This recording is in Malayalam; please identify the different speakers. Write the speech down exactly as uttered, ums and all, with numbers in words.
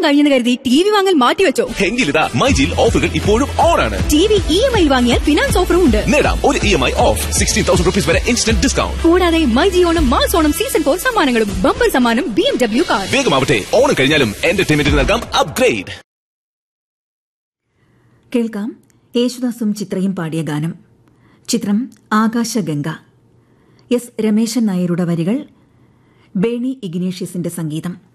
Speaker 1: കഴിഞ്ഞെന്ന് കരുതി ടി വി വാങ്ങൽ മാറ്റിവെച്ചോ?
Speaker 2: എങ്കിലിതാ മൈജിയിൽ ഓഫറുകൾ ഇപ്പോഴും ഓൺ ആണ്.
Speaker 1: T V E M I വാങ്ങിയാൽ ഫിനാൻസ് ഓഫറും ഉണ്ട്.
Speaker 2: നേടാം ഒരു E M I of sixteen thousand rupees വരെ ഇൻസ്റ്റന്റ് ഡിസ്കൗണ്ട്.
Speaker 1: കൂടാതെ myG Onam mass Onam season four സമ്മാനങ്ങളും ബമ്പർ സമ്മാനം B M W car.
Speaker 2: വേഗമാവട്ടെ, Onam കഴിഞ്ഞാലും എന്റർടൈൻമെന്റിന് നൽകാം അപ്ഗ്രേഡ്.
Speaker 3: കേൾക്കാം യേശുദാസും ചിത്രയും പാടിയ ഗാനം. ചിത്രം ആകാശഗംഗ. എസ് രമേശൻ നായരുടെ വരികൾ, ബേണി ഇഗ്നേഷ്യസിന്റെ സംഗീതം.